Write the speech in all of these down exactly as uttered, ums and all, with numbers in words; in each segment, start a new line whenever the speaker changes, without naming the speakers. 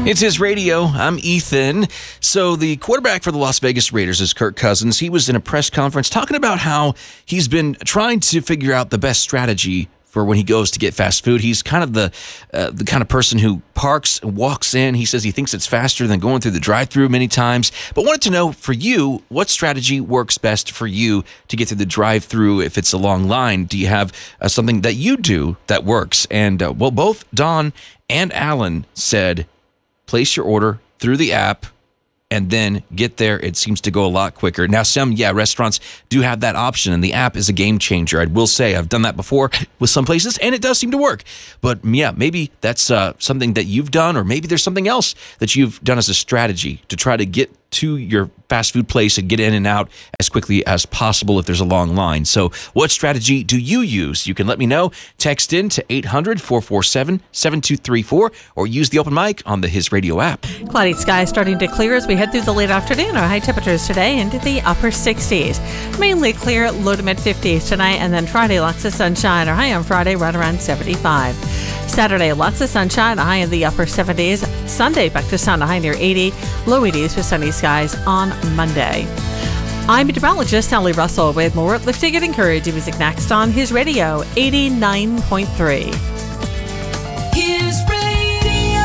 It's His Radio. I'm Ethan. So the quarterback for the Las Vegas Raiders is Kirk Cousins. He was in a press conference talking about how he's been trying to figure out the best strategy for when he goes to get fast food. He's kind of the uh, the kind of person who parks and walks in. He says he thinks it's faster than going through the drive-thru many times. But wanted to know, for you, what strategy works best for you to get through the drive-thru if it's a long line? Do you have uh, something that you do that works? And, uh, well, both Don and Alan said, place your order through the app and then get there. It seems to go a lot quicker. Now, some, yeah, restaurants do have that option, and the app is a game changer. I will say I've done that before with some places, and it does seem to work. But, yeah, maybe that's uh, something that you've done, or maybe there's something else that you've done as a strategy to try to get to your fast food place and get in and out as quickly as possible if there's a long line. So what strategy do you use? You can let me know. Text in to eight hundred, four four seven, seven two three four or use the open mic on the His Radio app.
Cloudy skies starting to clear as we head through the late afternoon. Our high temperatures today into the upper sixties. Mainly clear, low to mid fifties tonight, and then Friday lots of sunshine. Our high on Friday right around seventy-five. Saturday lots of sunshine, a high in the upper seventies. Sunday back to sun, a high near eighty. Low eighties with sunny skies on Monday. I'm meteorologist Sally Russell with more uplifting and encouraging music next on His Radio eighty-nine point three.
His Radio.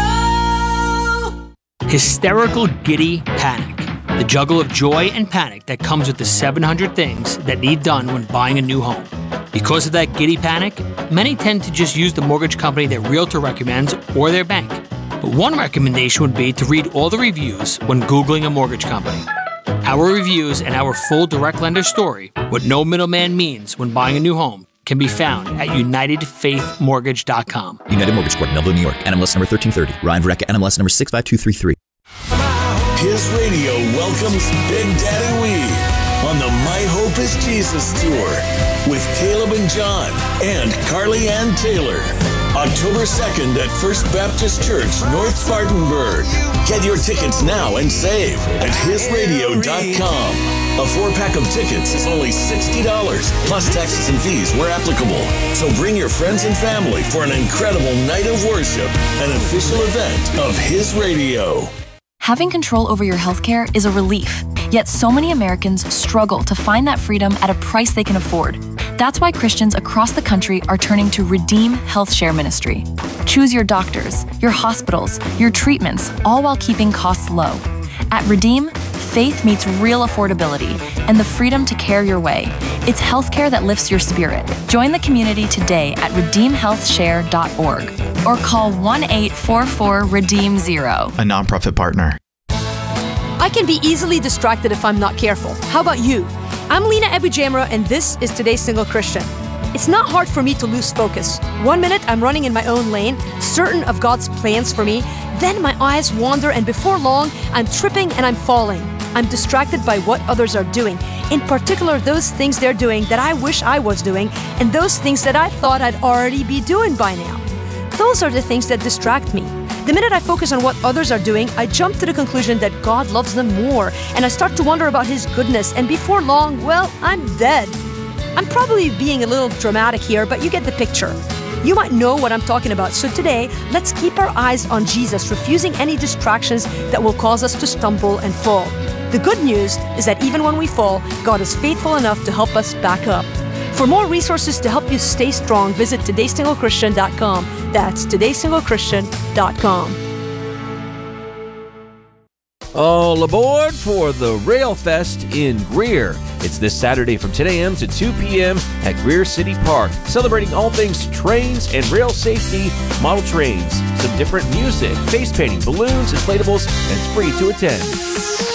Hysterical, giddy panic. The juggle of joy and panic that comes with the seven hundred things that need done when buying a new home. Because of that giddy panic, many tend to just use the mortgage company their realtor recommends or their bank. But one recommendation would be to read all the reviews when Googling a mortgage company. Our reviews and our full direct lender story, what no middleman means when buying a new home, can be found at united faith mortgage dot com.
United Mortgage Corp, Melville, New York. N M L S number thirteen thirty. Ryan Verrecka, N M L S number six five two three three.
His Radio welcomes Big Daddy Weave on the My Hope is Jesus Tour with Caleb and John and Carly Ann Taylor. October second at First Baptist Church, North Spartanburg. Get your tickets now and save at his radio dot com. A four-pack of tickets is only sixty dollars, plus taxes and fees where applicable. So bring your friends and family for an incredible night of worship, an official event of His Radio.
Having control over your healthcare is a relief, yet so many Americans struggle to find that freedom at a price they can afford. That's why Christians across the country are turning to Redeem Health Share Ministry. Choose your doctors, your hospitals, your treatments, all while keeping costs low. At Redeem, faith meets real affordability and the freedom to care your way. It's healthcare that lifts your spirit. Join the community today at redeem health share dot org or call one eight four four redeem zero.
A nonprofit partner.
I can be easily distracted if I'm not careful. How about you? I'm Lena Ebujamra, and this is Today's Single Christian. It's not hard for me to lose focus. One minute I'm running in my own lane, certain of God's plans for me. Then my eyes wander, and before long, I'm tripping and I'm falling. I'm distracted by what others are doing, in particular those things they're doing that I wish I was doing, and those things that I thought I'd already be doing by now. Those are the things that distract me. The minute I focus on what others are doing, I jump to the conclusion that God loves them more, and I start to wonder about His goodness, and before long, well, I'm dead. I'm probably being a little dramatic here, but you get the picture. You might know what I'm talking about, so today, let's keep our eyes on Jesus, refusing any distractions that will cause us to stumble and fall. The good news is that even when we fall, God is faithful enough to help us back up. For more resources to help you stay strong, visit today single christian dot com. That's today single christian dot com.
All aboard for the Rail Fest in Greer. It's this Saturday from ten a.m. to two p.m. at Greer City Park, celebrating all things trains and rail safety, model trains, some different music, face painting, balloons, inflatables, and it's free to attend.